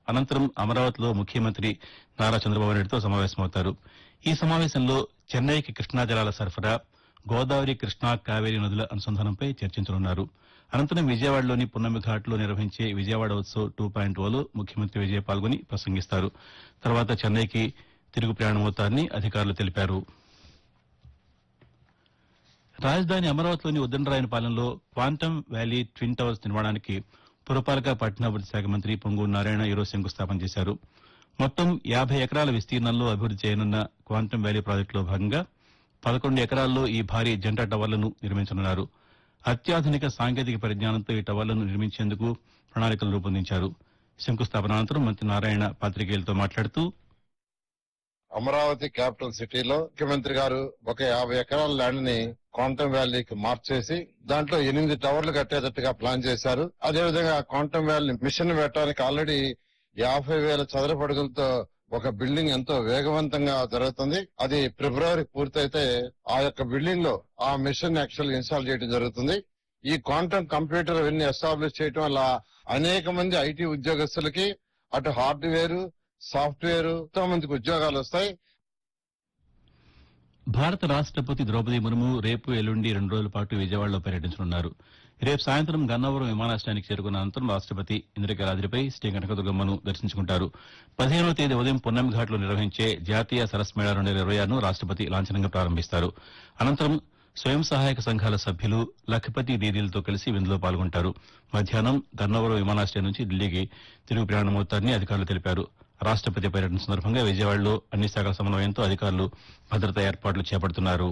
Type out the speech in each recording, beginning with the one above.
అనంతరం అమరావతిలో ముఖ్యమంత్రి నారా చంద్రబాబు నాయుడుతో సమావేశమవుతారు. ఈ సమావేశంలో చెన్నైకి కృష్ణా జలాల సరఫరా, గోదావరి, కృష్ణా, కావేరీ నదుల అనుసంధానంపై చర్చించనున్నారు. అనంతరం విజయవాడలోని పున్నమి ఘాట్లో నిర్వహించే విజయవాడ ఉత్సవ్ 2.0లో ముఖ్యమంత్రి విజయ్ పాల్గొని ప్రసంగిస్తారు. తర్వాత చెన్నైకి తిరుగు ప్రయాణమవుతారని అధికారులు తెలిపారు. రాజధాని అమరావతిలోని ఉద్దండరాయనపాలెంలో క్వాంటమ్ వ్యాలీ ట్విన్ టవర్స్ నిర్మాణానికి పురపాలక పట్టణాభివృద్ది శాఖ మంత్రి పొంగూరు నారాయణ ఈరోజు శంకుస్థాపన చేశారు. మొత్తం 50 ఎకరాల విస్తీర్ణంలో అభివృద్ది చేయనున్న క్వాంటమ్ వ్యాలీ ప్రాజెక్టులో భాగంగా 11 ఎకరాల్లో ఈ భారీ జంట టవర్లను నిర్మించనున్నారు. అత్యాధునిక సాంకేతిక పరిజ్ఞానంతో ఈ టవర్లను నిర్మించేందుకు ప్రణాళికలు రూపొందించారు. శంకుస్థాపన అనంతరం మంత్రి నారాయణ పాతికేయులతో మాట్లాడుతూ అమరావతి క్యాపిటల్ సిటీలో ముఖ్యమంత్రి గారు ఒక 50 ఎకరాల ల్యాండ్ ని క్వాంటమ్ వ్యాలీకి మార్చేసి దాంట్లో 8 టవర్లు కట్టేటట్టుగా ప్లాన్ చేశారు. అదేవిధంగా క్వాంటమ్ వ్యాలీ మిషన్ పెట్టడానికి ఆల్రెడీ 50,000 చదరపు అడుగులతో ఒక బిల్డింగ్ ఎంతో వేగవంతంగా జరుగుతుంది. అది ఫిబ్రవరి పూర్తయితే ఆ యొక్క బిల్డింగ్ లో ఆ మిషన్ యాక్చువల్ ఇన్స్టాల్ చేయడం జరుగుతుంది. ఈ క్వాంటమ్ కంప్యూటర్ అవన్నీ ఎస్టాబ్లిష్ చేయడం వల్ల అనేక మంది ఐటీ ఉద్యోగస్తులకి అటు హార్డ్వేర్, సాఫ్ట్వేర్ ఎంతో మందికి ఉద్యోగాలు వస్తాయి. భారత రాష్టపతి ద్రౌపది ముర్ము రేపు, ఎల్లుండి 2 రోజుల పాటు విజయవాడలో పర్యటించనున్నారు. రేపు సాయంత్రం గన్నవరం విమానాశ్రయానికి చేరుకున్న అనంతరం రాష్టపతి ఇంద్రకీలాద్రిపై శ్రీ కనకదుర్గమ్మను దర్శించుకుంటారు. 15వ తేదీ ఉదయం పున్నమి ఘాట్లో నిర్వహించే జాతీయ సరస్ మేళా 2026ను రాష్టపతి లాంఛనంగా ప్రారంభిస్తారు. అనంతరం స్వయం సహాయక సంఘాల సభ్యులు లఖపతి దీదీలతో కలిసి విందులో పాల్గొంటారు. మధ్యాహ్నం గన్నవరం విమానాశ్రయం నుంచి ఢిల్లీకి తిరుగు ప్రయాణమవుతారని అధికారులు తెలిపారు. రాష్టపతి పర్యటన సందర్భంగా విజయవాడలో అన్ని శాఖల సమన్వయంతో అధికారులు భద్రతా ఏర్పాట్లు చేపడుతున్నారు.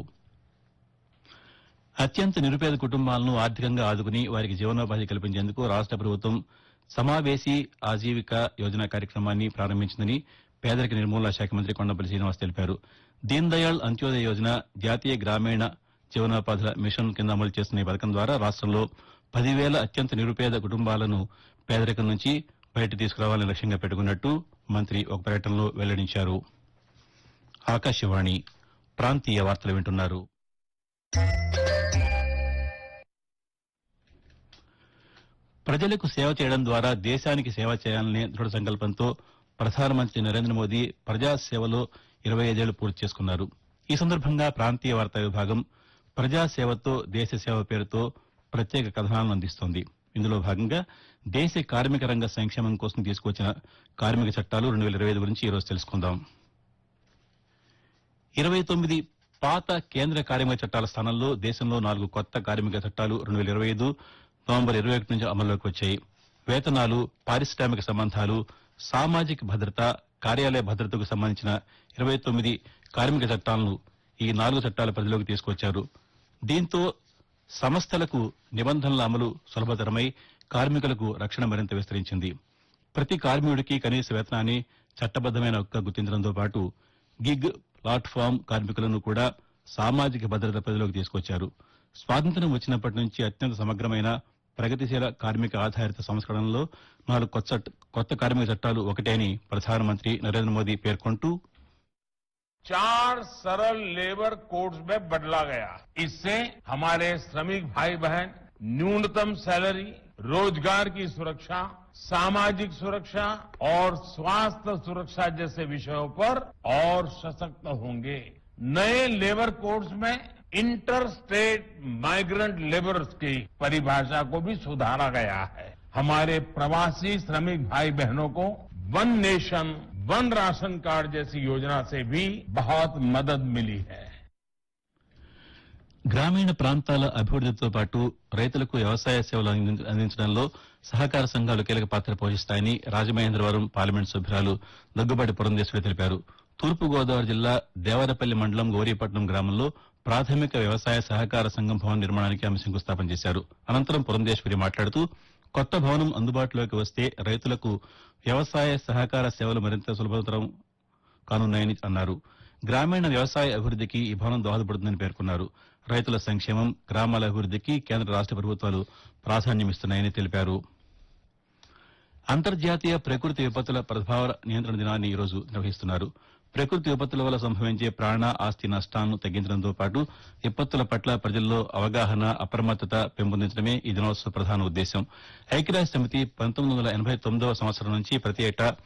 అత్యంత నిరుపేద కుటుంబాలను ఆర్థికంగా ఆదుకుని వారికి జీవనోపాధి కల్పించేందుకు రాష్ట ప్రభుత్వం సమావేశీ ఆజీవిక యోజన కార్యక్రమాన్ని ప్రారంభించిందని పేదరిక నిర్మూలన శాఖ మంత్రి కొండపల్లి శ్రీనివాస్ తెలిపారు. దీన్ దయాళ్ అంత్యోదయ యోజన జాతీయ గ్రామీణ జీవనోపాధుల మిషన్ కింద అమలు చేస్తున్న ఈ పథకం ద్వారా రాష్టంలో 10,000 అత్యంత నిరుపేద కుటుంబాలను పేదరికం నుంచి బయట తీసుకురావాలని లక్ష్యంగా పెట్టుకున్నట్టు మంత్రి ఒక పర్యటనలో వెల్లడించారు. ఆకాశవాణి ప్రాంతీయ వార్తలు వింటున్నారు. ప్రజలకు సేవ చేయడం ద్వారా దేశానికి సేవ చేయాలనే దృఢ సంకల్పంతో ప్రధానమంత్రి నరేంద్ర మోదీ ప్రజాసేవలో 25 ఏళ్లు పూర్తి చేసుకున్నారు. ఈ సందర్భంగా ప్రాంతీయ వార్తా విభాగం ప్రజాసేవతో దేశ సేవ పేరుతో ప్రత్యేక కథనాలను అందిస్తోంది. ఇందులో భాగంగా దేశ కార్మిక రంగ సంక్షేమం కోసం తీసుకొచ్చిన కార్మిక చట్టాలు 2025 గురించి ఈరోజు తెలుసుకుందాం. 29 పాత కేంద్ర కార్మిక చట్టాల స్థానంలో దేశంలో 4 కొత్త కార్మిక చట్టాలు 2025 నవంబర్ 21 నుంచి అమల్లోకి వచ్చాయి. వేతనాలు, పారిశ్రామిక సంబంధాలు, సామాజిక భద్రత, కార్యాలయ భద్రతకు సంబంధించిన 29 కార్మిక చట్టాలను ఈ 4 చట్టాల పరిధిలోకి తీసుకొచ్చారు. దీంతో సంస్థలకు నిబంధనల అమలు సులభతరమై కార్మికులకు రక్షణ మరింత విస్తరించింది. ప్రతి కార్మికుడికి కనీస వేతనాన్ని చట్టబద్దమైన హక్కుగా గుర్తించడంతో పాటు గిగ్, ప్లాట్ఫామ్ కార్మికులను కూడా సామాజిక భద్రత పరిధిలోకి తీసుకొచ్చారు. స్వాతంత్ర్యం వచ్చినప్పటి నుంచి అత్యంత సమగ్రమైన ప్రగతిశీల కార్మిక ఆధారిత సంస్కరణలో 4 కొత్త కార్మిక చట్టాలు ఒకటే అని ప్రధానమంత్రి నరేంద్ర మోదీ పేర్కొంటూ 4 सरल लेबर कोड्स में बदला गया। इससे हमारे श्रमिक भाई बहन न्यूनतम सैलरी, रोजगार की सुरक्षा, सामाजिक सुरक्षा और स्वास्थ्य सुरक्षा जैसे विषयों पर और सशक्त होंगे। नए लेबर कोड्स में इंटर स्टेट माइग्रेंट लेबर्स की परिभाषा को भी सुधारा गया है। हमारे प्रवासी श्रमिक भाई बहनों को one nation one ration card जैसी योजना से भी बहुत मदद मिली है। గ్రామీణ ప్రాంతాల అభివృద్దితో పాటు రైతులకు వ్యవసాయ సేవలు అందించడంలో సహకార సంఘాలు కీలక పాత్ర పోషిస్తాయని రాజమహేంద్రవరం పార్లమెంట్ సభ్యురాలు దగ్గుబాటి పురంధేశ్వరి తెలిపారు. తూర్పుగోదావరి జిల్లా దేవరపల్లి మండలం గౌరీపట్నం గ్రామంలో ప్రాథమిక వ్యవసాయ సహకార సంఘం భవన నిర్మాణానికి ఆమె శంకుస్థాపన చేశారు. అనంతరం పురంధేశ్వరి మాట్లాడుతూ కొత్త భవనం అందుబాటులోకి వస్తే రైతులకు వ్యవసాయ సహకార సేవలు మరింత సులభతరం కానున్నాయని అన్నారు. గ్రామీణ వ్యవసాయ అభివృద్దికి ఈ భవనం దోహదపడుతుందని పేర్కొన్నారు. రైతుల సంక్షేమం, గ్రామాల అభివృద్దికి కేంద్ర రాష్ట ప్రభుత్వాలు ప్రాధాన్యమిస్తున్నాయని తెలిపారు. అంతర్జాతీయ ప్రకృతి విపత్తుల ప్రభావ నియంత్రణ దినాన్ని ఈరోజు నిర్వహిస్తున్నారు. ప్రకృతి విపత్తుల వల్ల సంభవించే ప్రాణ, ఆస్తి నష్టాలను తగ్గించడంతో పాటు విపత్తుల పట్ల ప్రజల్లో అవగాహన, అప్రమత్తత పెంపొందించడమే ఈ దినోత్సవ ప్రధాన ఉద్దేశం. ఐక్యరాజ్య సమితి 1989వ సంవత్సరం నుంచి ప్రతి ఏటా